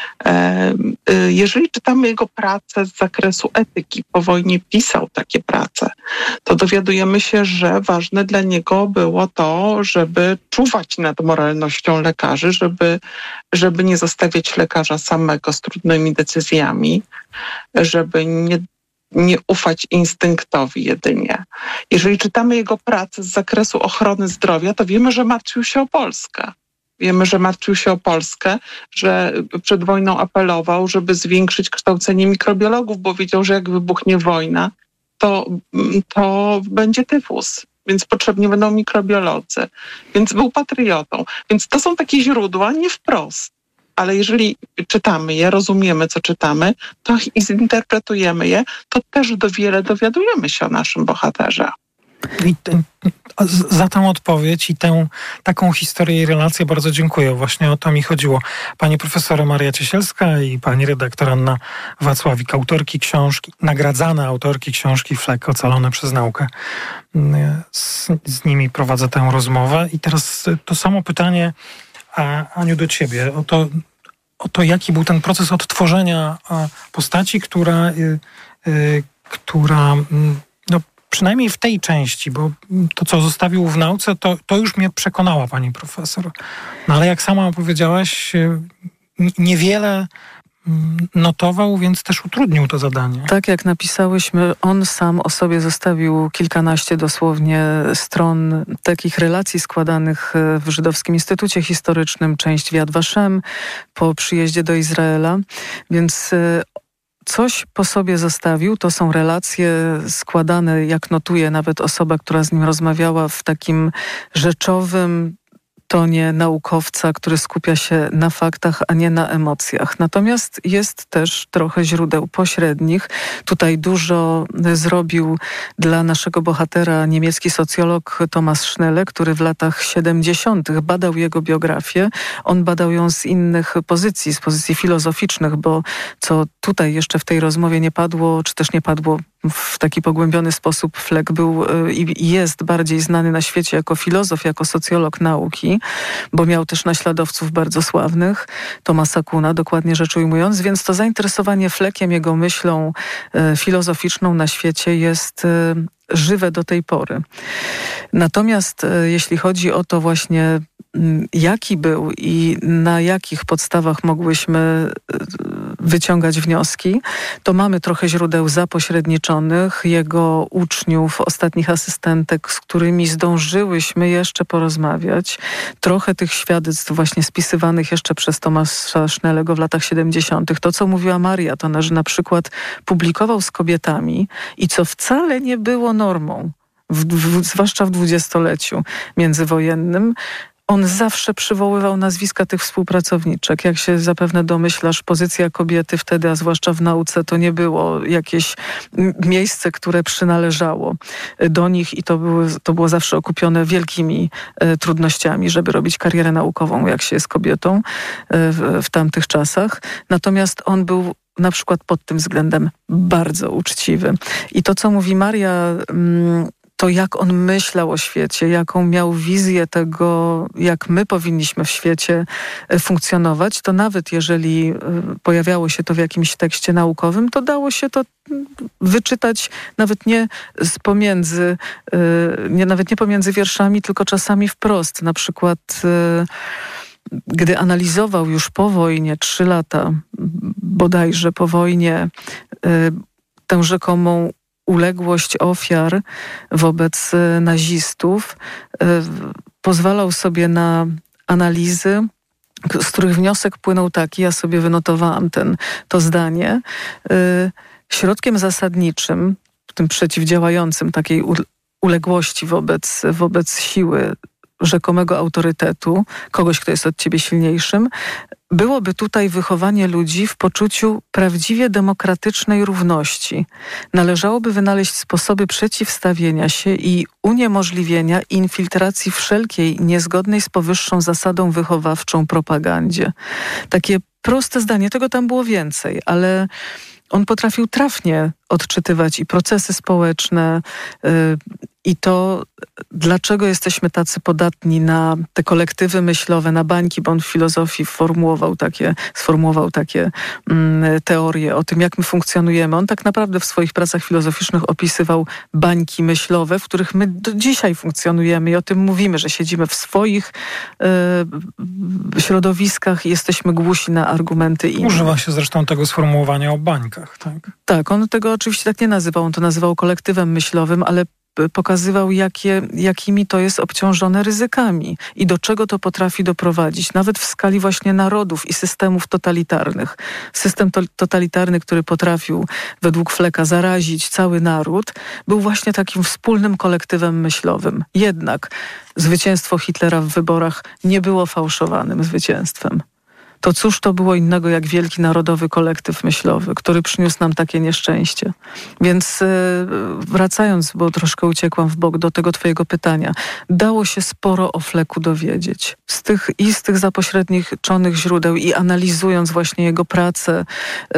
Jeżeli czytamy jego pracę z zakresu etyki, po wojnie pisał takie prace, to dowiadujemy się, że ważne dla niego było to, żeby czuwać nad moralnością lekarzy, żeby, żeby nie zostawiać lekarza samego z trudnymi decyzjami, żeby nie nie ufać instynktowi jedynie. Jeżeli czytamy jego pracę z zakresu ochrony zdrowia, to wiemy, że martwił się o Polskę. Wiemy, że martwił się o Polskę, że przed wojną apelował, żeby zwiększyć kształcenie mikrobiologów, bo wiedział, że jak wybuchnie wojna, to, to będzie tyfus, więc potrzebni będą mikrobiolodzy. Więc był patriotą. Więc to są takie źródła nie wprost. Ale jeżeli czytamy je, rozumiemy, co czytamy, to i zinterpretujemy je, to też do wiele dowiadujemy się o naszym bohaterze. I te, za tę odpowiedź i tę taką historię i relację bardzo dziękuję. Właśnie o to mi chodziło. Pani profesor Maria Ciesielska i pani redaktor Anna Wacławik, autorki książki, nagradzane autorki książki Flek, ocalone przez naukę. Z, z nimi prowadzę tę rozmowę. I teraz to samo pytanie, a, Aniu, do ciebie. O to, o to, jaki był ten proces odtworzenia postaci, która, y, y, która no, przynajmniej w tej części, bo to, co zostawił w nauce, to, to już mnie przekonała pani profesor. No ale jak sama powiedziałaś, niewiele notował, więc też utrudnił to zadanie. Tak jak napisałyśmy, on sam o sobie zostawił kilkanaście dosłownie stron takich relacji składanych w Żydowskim Instytucie Historycznym, część w Yad Vashem po przyjeździe do Izraela, więc coś po sobie zostawił. To są relacje składane, jak notuje nawet osoba, która z nim rozmawiała, w takim rzeczowym tonie naukowca, który skupia się na faktach, a nie na emocjach. Natomiast jest też trochę źródeł pośrednich. Tutaj dużo zrobił dla naszego bohatera niemiecki socjolog Thomas Schnelle, który w latach siedemdziesiątych badał jego biografię. On badał ją z innych pozycji, z pozycji filozoficznych, bo co tutaj jeszcze w tej rozmowie nie padło, czy też nie padło w taki pogłębiony sposób, Fleck był i jest bardziej znany na świecie jako filozof, jako socjolog nauki, bo miał też naśladowców bardzo sławnych, Thomasa Kuhna, dokładnie rzecz ujmując, więc to zainteresowanie Fleckiem, jego myślą e, filozoficzną na świecie jest e, żywe do tej pory. Natomiast e, jeśli chodzi o to właśnie, m, jaki był i na jakich podstawach mogłyśmy e, wyciągać wnioski, to mamy trochę źródeł zapośredniczonych, jego uczniów, ostatnich asystentek, z którymi zdążyłyśmy jeszcze porozmawiać. Trochę tych świadectw właśnie spisywanych jeszcze przez Thomasa Schnellego w latach siedemdziesiątych. To, co mówiła Maria, to, że na przykład publikował z kobietami i co wcale nie było normą, w, w, zwłaszcza w dwudziestoleciu międzywojennym, on zawsze przywoływał nazwiska tych współpracowniczek. Jak się zapewne domyślasz, pozycja kobiety wtedy, a zwłaszcza w nauce, to nie było jakieś miejsce, które przynależało do nich i to, były, to było zawsze okupione wielkimi e, trudnościami, żeby robić karierę naukową, jak się jest kobietą e, w, w tamtych czasach. Natomiast on był na przykład pod tym względem bardzo uczciwy. I to, co mówi Maria, mm, to jak on myślał o świecie, jaką miał wizję tego, jak my powinniśmy w świecie funkcjonować, to nawet jeżeli pojawiało się to w jakimś tekście naukowym, to dało się to wyczytać nawet nie z pomiędzy, nie, nawet nie pomiędzy wierszami, tylko czasami wprost. Na przykład gdy analizował już po wojnie, trzy lata bodajże po wojnie, tę rzekomą uległość ofiar wobec nazistów, pozwalał sobie na analizy, z których wniosek płynął taki, ja sobie wynotowałam ten, to zdanie, środkiem zasadniczym, tym przeciwdziałającym takiej uległości wobec, wobec siły rzekomego autorytetu, kogoś, kto jest od ciebie silniejszym, byłoby tutaj wychowanie ludzi w poczuciu prawdziwie demokratycznej równości. Należałoby wynaleźć sposoby przeciwstawienia się i uniemożliwienia infiltracji wszelkiej niezgodnej z powyższą zasadą wychowawczą propagandzie. Takie proste zdanie, tego tam było więcej, ale on potrafił trafnie odczytywać i procesy społeczne, yy, i to, dlaczego jesteśmy tacy podatni na te kolektywy myślowe, na bańki, bo on w filozofii formułował takie, sformułował takie mm, teorie o tym, jak my funkcjonujemy. On tak naprawdę w swoich pracach filozoficznych opisywał bańki myślowe, w których my do dzisiaj funkcjonujemy i o tym mówimy, że siedzimy w swoich y, środowiskach i jesteśmy głusi na argumenty innych. Używa się zresztą tego sformułowania o bańkach, tak? Tak, on tego oczywiście tak nie nazywał, on to nazywał kolektywem myślowym, ale pokazywał, jakie, jakimi to jest obciążone ryzykami i do czego to potrafi doprowadzić, nawet w skali właśnie narodów i systemów totalitarnych. System to, totalitarny, który potrafił według Flecka zarazić cały naród, był właśnie takim wspólnym kolektywem myślowym. Jednak zwycięstwo Hitlera w wyborach nie było fałszowanym zwycięstwem. to cóż to było innego jak wielki narodowy kolektyw myślowy, który przyniósł nam takie nieszczęście. Więc wracając, bo troszkę uciekłam w bok do tego twojego pytania, dało się sporo o Flecku dowiedzieć. Z tych, i z tych zapośredniczonych źródeł i analizując właśnie jego pracę,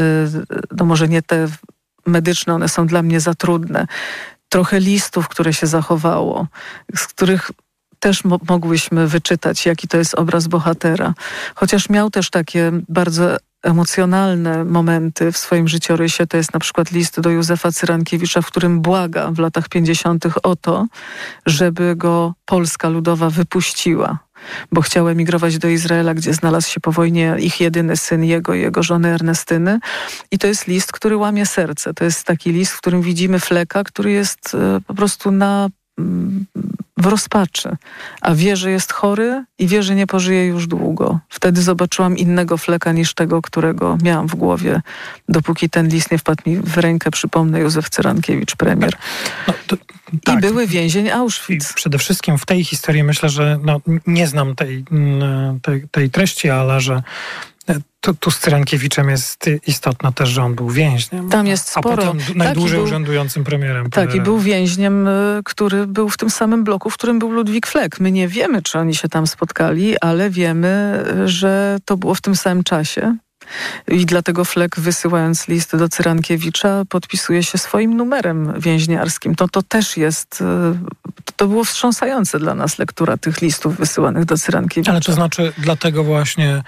no może nie te medyczne, one są dla mnie za trudne, trochę listów, które się zachowało, z których też mo- mogłyśmy wyczytać, jaki to jest obraz bohatera. Chociaż miał też takie bardzo emocjonalne momenty w swoim życiorysie. To jest na przykład list do Józefa Cyrankiewicza, w którym błaga w latach pięćdziesiątych o to, żeby go Polska Ludowa wypuściła, bo chciał emigrować do Izraela, gdzie znalazł się po wojnie ich jedyny syn, jego i jego żony Ernestyny. I to jest list, który łamie serce. To jest taki list, w którym widzimy Flecka, który jest e, po prostu na... Mm, w rozpaczy, a wie, że jest chory i wie, że nie pożyje już długo. Wtedy zobaczyłam innego Flecka niż tego, którego miałam w głowie, dopóki ten list nie wpadł mi w rękę, przypomnę, Józef Cyrankiewicz, premier. No, to, tak. I były więzień Auschwitz. I przede wszystkim w tej historii myślę, że no, nie znam tej, tej, tej treści, ale że Tu, tu z Cyrankiewiczem jest istotne też, że on był więźniem. Tam jest sporo. A potem najdłużej tak, urzędującym premierem. Tak, i był więźniem, który był w tym samym bloku, w którym był Ludwik Fleck. My nie wiemy, czy oni się tam spotkali, ale wiemy, że to było w tym samym czasie. I dlatego Fleck, wysyłając list do Cyrankiewicza, podpisuje się swoim numerem więźniarskim. To, to też jest... To było wstrząsające dla nas lektura tych listów wysyłanych do Cyrankiewicza. Ale to znaczy dlatego właśnie,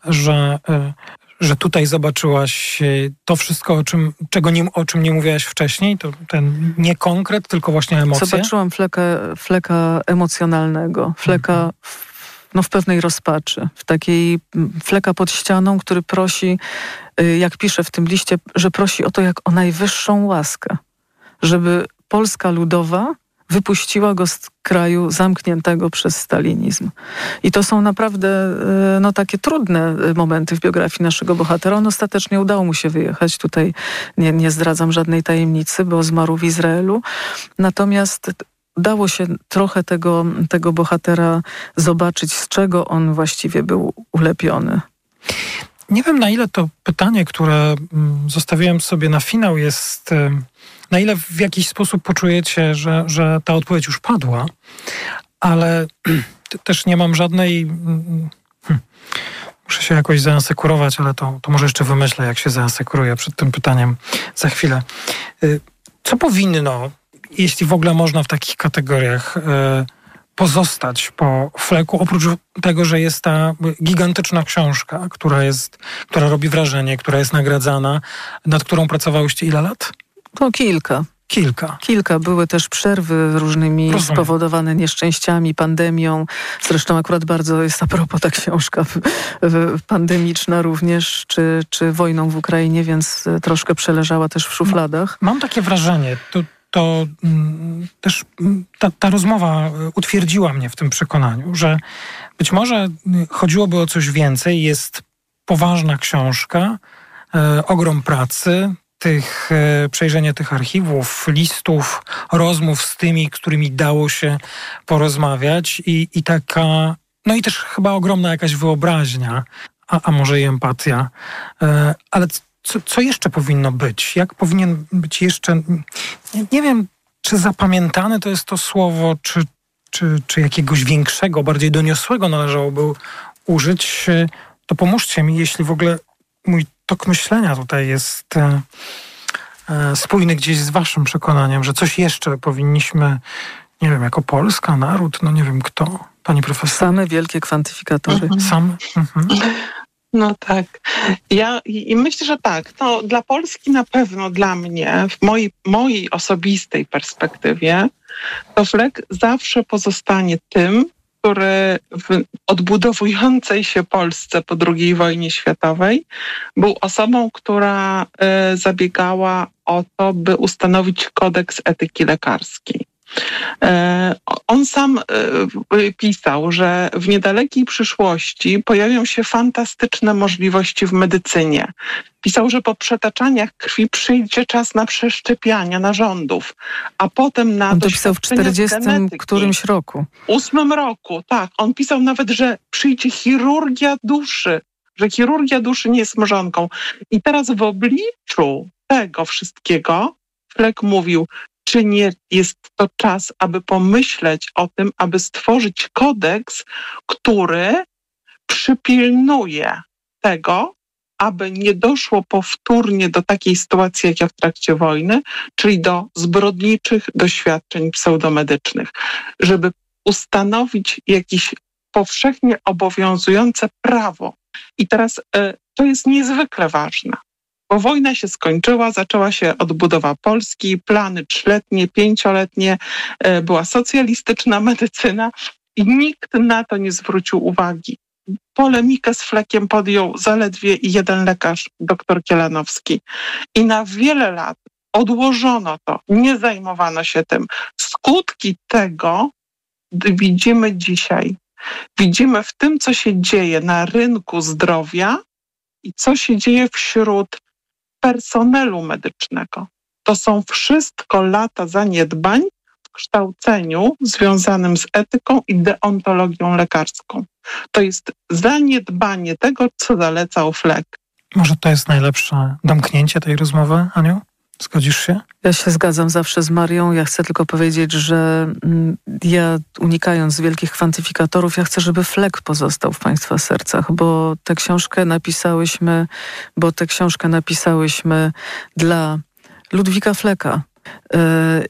że, że tutaj zobaczyłaś to wszystko, o czym, czego nie, o czym nie mówiłaś wcześniej? To ten nie konkret, tylko właśnie emocje? Zobaczyłam Flecka, Flecka emocjonalnego. Flecka mhm. w, no, w pewnej rozpaczy. W takiej Flecka pod ścianą, który prosi, jak pisze w tym liście, że prosi o to jak o najwyższą łaskę. Żeby Polska Ludowa wypuściła go z kraju zamkniętego przez stalinizm. I to są naprawdę no, takie trudne momenty w biografii naszego bohatera. On ostatecznie udało mu się wyjechać. Tutaj nie, nie zdradzam żadnej tajemnicy, bo zmarł w Izraelu. Natomiast udało się trochę tego, tego bohatera zobaczyć, z czego on właściwie był ulepiony. Nie wiem, na ile to pytanie, które zostawiłem sobie na finał, jest... Na ile w jakiś sposób poczujecie, że, że ta odpowiedź już padła, ale też nie mam żadnej... Hmm, muszę się jakoś zaasekurować, ale to, to może jeszcze wymyślę, jak się zaasekuruję przed tym pytaniem za chwilę. Co powinno, jeśli w ogóle można w takich kategoriach pozostać po Flecku, oprócz tego, że jest ta gigantyczna książka, która jest, która robi wrażenie, która jest nagradzana, nad którą pracowałyście ile lat? To kilka. Kilka. Kilka. Były też przerwy różnymi Rozumiem. spowodowane nieszczęściami, pandemią. Zresztą akurat bardzo jest a propos ta książka pandemiczna również, czy, czy wojną w Ukrainie, więc troszkę przeleżała też w szufladach. Mam takie wrażenie, to, to mm, też ta, ta rozmowa utwierdziła mnie w tym przekonaniu, że być może chodziłoby o coś więcej. Jest poważna książka, e, ogrom pracy, tych, przejrzenie tych archiwów, listów, rozmów z tymi, którymi dało się porozmawiać i, i taka, no i też chyba ogromna jakaś wyobraźnia, a, a może i empatia. E, ale co, co jeszcze powinno być? Jak powinien być jeszcze, nie, nie wiem, czy zapamiętane to jest to słowo, czy, czy, czy jakiegoś większego, bardziej doniosłego należałoby użyć, to pomóżcie mi, jeśli w ogóle mój tok myślenia tutaj jest e, e, spójny gdzieś z waszym przekonaniem, że coś jeszcze powinniśmy, nie wiem, jako Polska, naród, no nie wiem kto, pani profesor. Same wielkie kwantyfikatory. Mhm. Same? Mhm. No tak. Ja i, i myślę, że tak. No, dla Polski na pewno, dla mnie, w mojej, mojej osobistej perspektywie, to Fleck zawsze pozostanie tym, który w odbudowującej się Polsce po drugiej wojnie światowej był osobą, która y, zabiegała o to, by ustanowić kodeks etyki lekarskiej. On sam pisał, że w niedalekiej przyszłości pojawią się fantastyczne możliwości w medycynie. Pisał, że po przetaczaniach krwi przyjdzie czas na przeszczepiania narządów, a potem na On to pisał w czterdziestym którymś roku. ósmym roku, tak. On pisał nawet, że przyjdzie chirurgia duszy, że chirurgia duszy nie jest mrzonką. I teraz w obliczu tego wszystkiego Fleck mówił, czy nie jest to czas, aby pomyśleć o tym, aby stworzyć kodeks, który przypilnuje tego, aby nie doszło powtórnie do takiej sytuacji, jak ja w trakcie wojny, czyli do zbrodniczych doświadczeń pseudomedycznych, żeby ustanowić jakieś powszechnie obowiązujące prawo. I teraz y, to jest niezwykle ważne, bo wojna się skończyła, zaczęła się odbudowa Polski, plany trzyletnie, pięcioletnie, y, była socjalistyczna medycyna i nikt na to nie zwrócił uwagi. Polemikę z Fleckiem podjął zaledwie jeden lekarz, dr Kielanowski. I na wiele lat odłożono to, nie zajmowano się tym. Skutki tego widzimy dzisiaj. Widzimy w tym, co się dzieje na rynku zdrowia i co się dzieje wśród personelu medycznego. To są wszystko lata zaniedbań w kształceniu związanym z etyką i deontologią lekarską. To jest zaniedbanie tego, co zalecał Fleck. Może to jest najlepsze domknięcie tej rozmowy, Aniu? Zgodzisz się? Ja się zgadzam zawsze z Marią. Ja chcę tylko powiedzieć, że mm, ja unikając wielkich kwantyfikatorów, ja chcę, żeby Fleck pozostał w Państwa sercach, bo tę książkę napisałyśmy, bo tę książkę napisałyśmy dla Ludwika Flecka. Yy,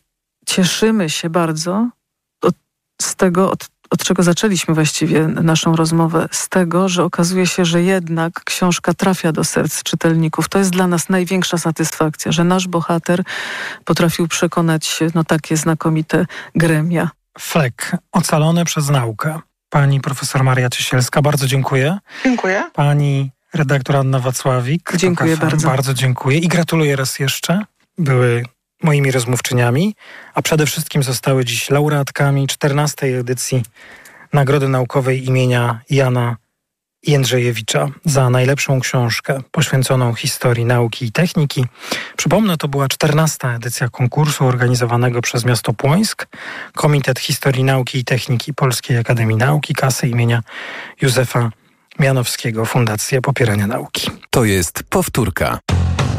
cieszymy się bardzo od, z tego, od od czego zaczęliśmy właściwie naszą rozmowę, z tego, że okazuje się, że jednak książka trafia do serc czytelników. To jest dla nas największa satysfakcja, że nasz bohater potrafił przekonać no, takie znakomite gremia. Fleck, ocalony przez naukę. Pani profesor Maria Ciesielska, bardzo dziękuję. Dziękuję. Pani redaktor Anna Wacławik. Dziękuję bardzo. Bardzo dziękuję i gratuluję raz jeszcze. Były moimi rozmówczyniami, a przede wszystkim zostały dziś laureatkami czternastej edycji Nagrody Naukowej imienia Jana Jędrzejewicza za najlepszą książkę poświęconą historii nauki i techniki. Przypomnę, to była czternasta edycja konkursu organizowanego przez miasto Płońsk, Komitet Historii Nauki i Techniki Polskiej Akademii Nauki, Kasy imienia Józefa Mianowskiego, Fundacja Popierania Nauki. To jest powtórka.